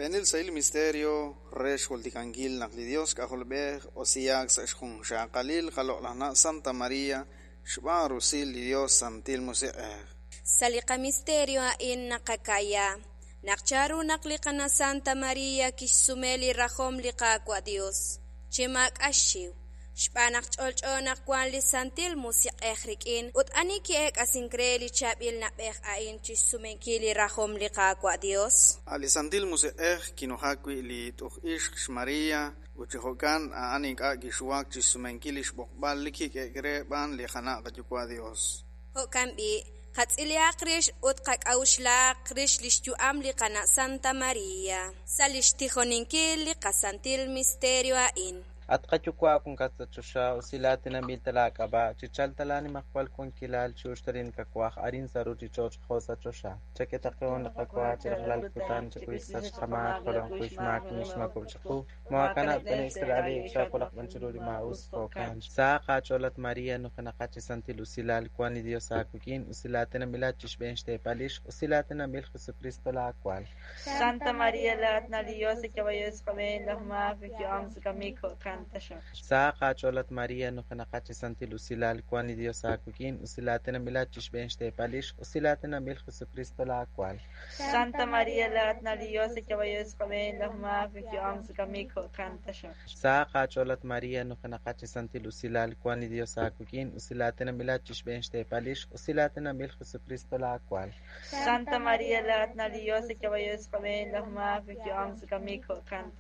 Benil sa il misterio, resh hultikangil nakli Dios kahulbeh, osiyak sa ishkung shakalil kalolana Santa Maria, shba rusil Dios santil muse'eh. Salika misterio in nakakaya, nakcharu naklika na Santa Maria kisumeli rahom likakwa Dios, chimak ashiw. Shpanak cholchonak kwan li santil musik rikin ut aniki ek asincreli chabil na ain chisumenkili rahom li kakwa Dios. Ali santil musik kinuhakwi li tuh ishk Maria uchihokan anik gishuak chisumenkili shbokbal likik ban li khana kajukwa Dios. Hokambi Katsilia krish ut kakaushla krish lishtu amli kana Santa Maria. Salishtijoninki li kasantil misterio in. At kachukwa kung katachusha usilatin ambil talakaba chichal talani makwal kung kilal chushtarin kakwak arin saru chichoch khosa chosha chaketakeon kakwa chirlal kutan chikuisas kama kolong kuishmak nishmakum chaku mwakana bani Israeli chakolak manchururi maus kokan sa kacholat Maria no kanakachi santil usilal kwani Dios akukin usilatin ambil chishbenchte palish usilatin ambil Jesucristo la akwal Santa Maria la atna Dios que vayas comer las más que vamos a camino sa kacholat Maria no kanakachi santil usilal kwani Dios akukin usilatin ambil chishbenchte palish usilatin ambil Jesucristo la akwal Santa Maria la atna Dios que vayas comer las más que vamos a camino sa kacholat Maria no kanakachi santil usilal kwani Dios akukin usilatin ambil chishbenchte palish usilatin ambil Jesucristo la akwal Santa Maria la atna Dios que vayas comer las más que vamos a camino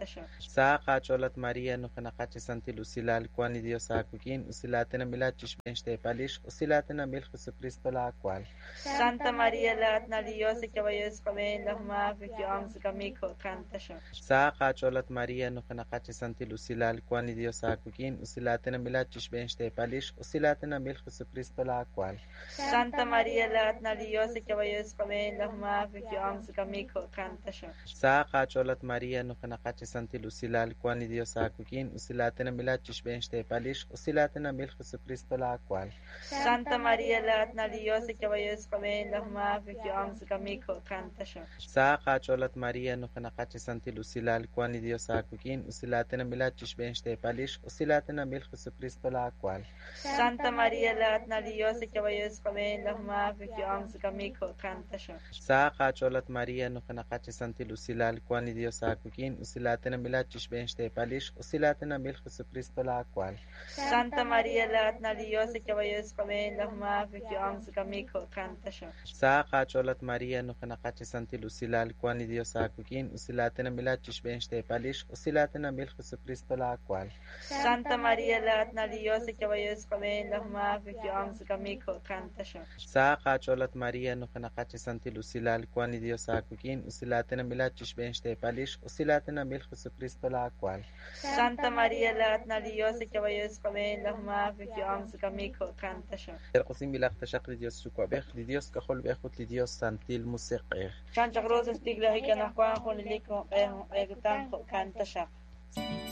sa kacholat Maria no kanakachi santil usilal kwani Dios akukin usilatin ambil chishbenchte palish usilatin ambil Jesucristo la akwal Santa Maria la atna Dios que vayas comer las más que vamos a camino sa kacholat Maria no kanakachi santil usilal kwani Dios akukin usilatin ambil chishbenchte palish usilatin ambil Jesucristo la akwal Santa Maria la atna Dios que vayas comer las más que vamos a camino sa kacholat Maria no kanakachi santil usilal kwani Dios akukin usilatin ambil chishbenchte palish usilatin ambil Jesucristo la akwal Santa Maria la atna Dios que vayas comer las más que vamos a camino sa kacholat Maria no kanakachi santil usilal kwani Dios akukin usilatin ambil chishbenchte palish usilatin ambil Jesucristo la akwal Santa Maria la atna Dios que vayas comer las más que vamos a camino sa kacholat Maria no kanakachi santil usilal kwani Dios akukin usilatin ambil chishbenchte palish usilatin ambil Jesucristo la akwal Santa Maria la atna Dios que vayas comer las más que vamos a camino sa kacholat Maria no kanakachi santil usilal kwani Dios akukin usilatin ambil chishbenchte palish usilatin ambil Jesucristo la akwal Santa Maria la atna Dios que vayas comer las más que vamos a camino sa kacholat Maria no kanakachi santil usilal kwani Dios akukin usilatin ambil chishbenchte palish usilatin ambil Jesucristo la akwal Santa Maria la atna Dios que vayas comer las más que vamos a camino Qosim bilaq tashaqri Dios shukabeh li Dios kahol behut li Dios santil musiqeh Santa Rosa stigla hikana kwa khon liko tan kan tashaq